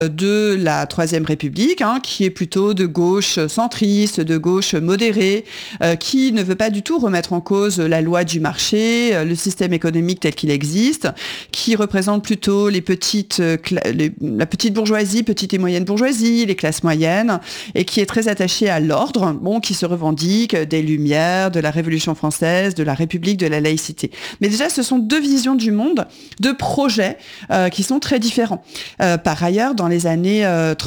de la Troisième République, qui est plutôt de gauche centriste, de gauche modérée, qui ne veut pas du tout remettre en cause la loi du marché, le système économique tel qu'il existe, qui représente plutôt la petite bourgeoisie, petite et moyenne bourgeoisie, les classes moyennes, et qui est très attaché à l'ordre, qui se revendique des Lumières, de la Révolution française, de la République, de la laïcité. Mais déjà, ce sont deux visions du monde, deux projets qui sont très différents. Par ailleurs, dans les années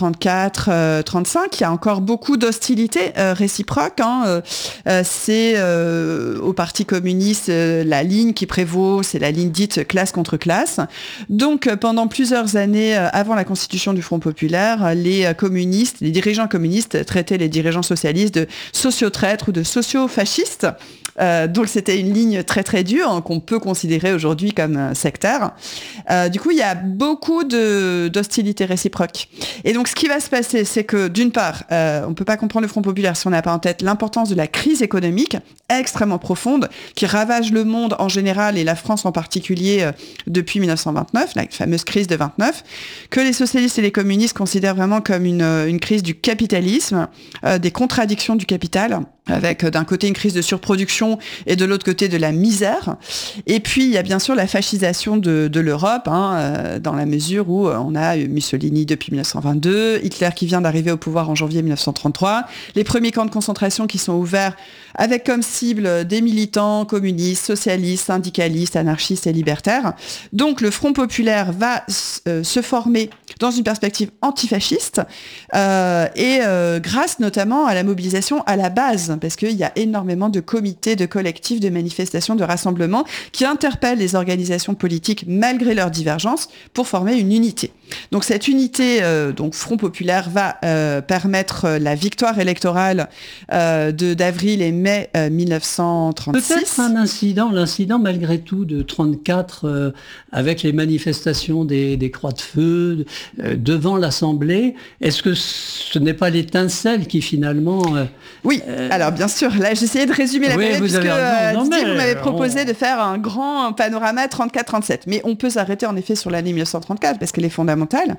34-35, il y a encore beaucoup d'hostilités réciproques. C'est au Parti communiste, la ligne qui prévaut, c'est la ligne dite classe contre classe. Donc, pendant plusieurs années avant la constitution du Front populaire, les dirigeants communistes traitaient les dirigeants socialistes de sociotraîtres ou de sociofascistes. Donc c'était une ligne très très dure qu'on peut considérer aujourd'hui comme sectaire. Du coup, il y a beaucoup d'hostilités réciproques. Et donc ce qui va se passer, c'est que d'une part, on ne peut pas comprendre le Front populaire si on n'a pas en tête l'importance de la crise économique extrêmement profonde qui ravage le monde en général et la France en particulier depuis 1929, la fameuse crise de 29, que les socialistes et les communistes considèrent vraiment comme une crise du capitalisme, des contradictions du capital, avec d'un côté une crise de surproduction et de l'autre côté de la misère. Et puis il y a bien sûr la fascisation de l'Europe, dans la mesure où on a Mussolini depuis 1922, Hitler qui vient d'arriver au pouvoir en janvier 1933, les premiers camps de concentration qui sont ouverts avec comme cible des militants communistes, socialistes, syndicalistes, anarchistes et libertaires. Donc le Front populaire va se former dans une perspective antifasciste et grâce notamment à la mobilisation à la base, parce qu'il y a énormément de comités, de collectifs, de manifestations, de rassemblements qui interpellent les organisations politiques malgré leurs divergences pour former une unité. Donc cette unité, donc Front populaire, va permettre la victoire électorale d'avril et mai 1936. Peut-être l'incident malgré tout de 34 avec les manifestations des croix de feu devant l'Assemblée. Est-ce que ce n'est pas l'étincelle qui finalement... Oui, alors bien sûr, là j'essayais de résumer la période puisque Didier, vous m'avez proposé de faire un grand panorama 34-37. Mais on peut s'arrêter en effet sur l'année 1934 parce qu'elle est fondamentale.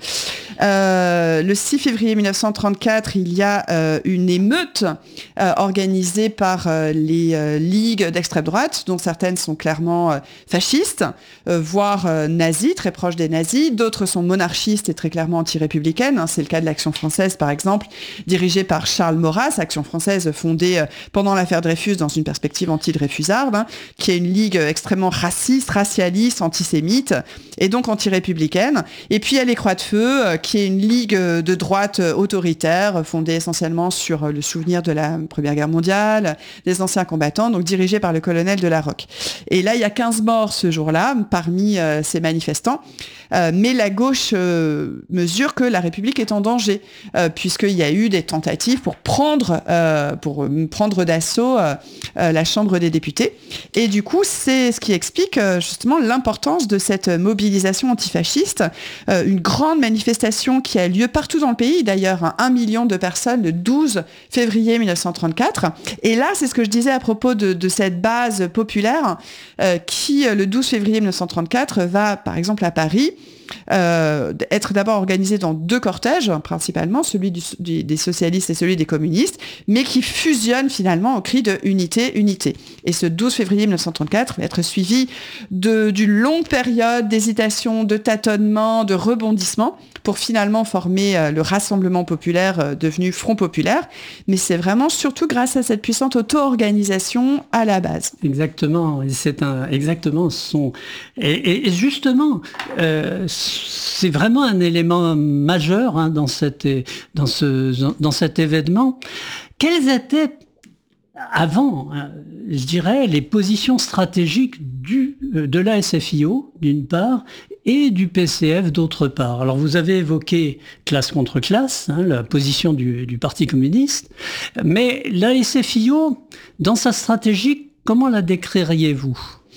Le 6 février 1934, il y a une émeute organisée par les ligues d'extrême droite, dont certaines sont clairement fascistes, voire nazies, très proches des nazis. D'autres sont monarchistes et très clairement anti-républicaines. C'est le cas de l'Action française, par exemple, dirigée par Charles Maurras, Action française fondée pendant l'affaire Dreyfus dans une perspective anti-dreyfusarde, qui est une ligue extrêmement raciste, racialiste, antisémite et donc anti-républicaine. Et puis il y a les Croix de Feu, qui est une ligue de droite autoritaire, fondée essentiellement sur le souvenir de la Première Guerre mondiale, des anciens combattants, donc dirigée par le colonel de la Rocque. Et là, il y a 15 morts ce jour-là, parmi ces manifestants. Mais la gauche mesure que la République est en danger, puisqu'il y a eu des tentatives pour prendre d'assaut la Chambre des députés. Et du coup, c'est ce qui explique justement l'importance de cette mobilisation antifasciste. Une grande manifestation qui a lieu partout dans le pays, d'ailleurs, 1 million de personnes le 12 février 1934. Et là, c'est ce que je disais à propos de cette base populaire qui, le 12 février 1934, va, par exemple, à Paris, être d'abord organisé dans 2 cortèges, principalement, celui des socialistes et celui des communistes, mais qui fusionnent finalement au cri de unité, unité. Et ce 12 février 1934 va être suivi d'une longue période d'hésitation, de tâtonnement, de rebondissement, pour finalement former le Rassemblement populaire devenu Front populaire. Mais c'est vraiment surtout grâce à cette puissante auto-organisation à la base. Exactement, exactement son... Et justement, c'est vraiment un élément majeur dans cet événement. Quelles étaient avant, je dirais, les positions stratégiques de la SFIO, d'une part, et du PCF, d'autre part? Alors, vous avez évoqué classe contre classe, la position du Parti communiste, mais la SFIO, dans sa stratégie, comment la décririez-vous ?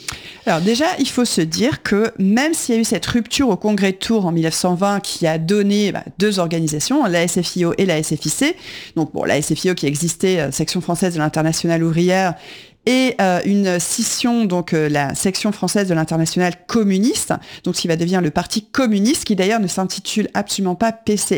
Alors déjà, il faut se dire que même s'il y a eu cette rupture au congrès de Tours en 1920 qui a donné deux organisations, la SFIO et la SFIC, donc bon, la SFIO qui existait, section française de l'Internationale ouvrière, et une scission, donc la section française de l'Internationale communiste, donc ce qui va devenir le Parti communiste, qui d'ailleurs ne s'intitule absolument pas